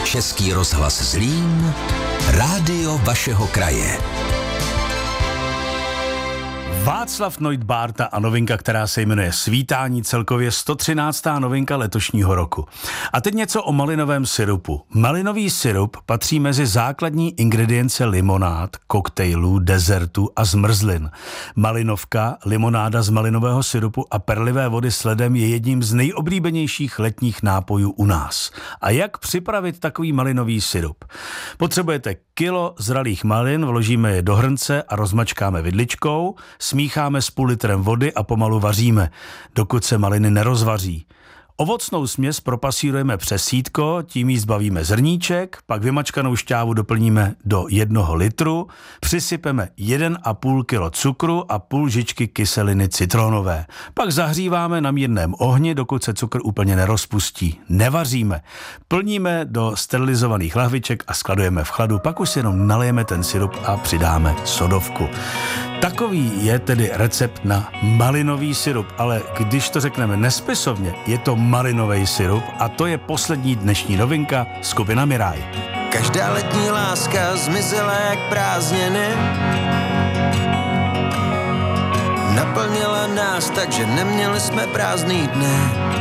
Český rozhlas Zlín, rádio vašeho kraje. Václav Neudbárta a novinka, která se jmenuje Svítání, celkově 113. novinka letošního roku. A teď něco o malinovém syrupu. Malinový syrup patří mezi základní ingredience limonád, koktejlů, dezertů a zmrzlin. Malinovka, limonáda z malinového syrupu a perlivé vody s ledem je jedním z nejoblíbenějších letních nápojů u nás. A jak připravit takový malinový syrup? Potřebujete kilo zralých malin, vložíme je do hrnce a rozmačkáme vidličkou, smícháme s půl litrem vody a pomalu vaříme, dokud se maliny nerozvaří. Ovocnou směs propasírujeme přes sítko, tím jí zbavíme zrníček, pak vymačkanou šťávu doplníme do 1 litru, přisypeme 1,5 kg cukru a půl žičky kyseliny citronové. Pak zahříváme na mírném ohni, dokud se cukr úplně nerozpustí. Nevaříme. Plníme do sterilizovaných lahviček a skladujeme v chladu, pak už si jenom nalijeme ten syrup a přidáme sodovku. Takový je tedy recept na malinový syrup, ale když to řekneme nespisovně, je to malinový syrup a to je poslední dnešní novinka skupina Miraj. Každá letní láska zmizela jak prázdniny, naplnila nás tak, že neměli jsme prázdný dny.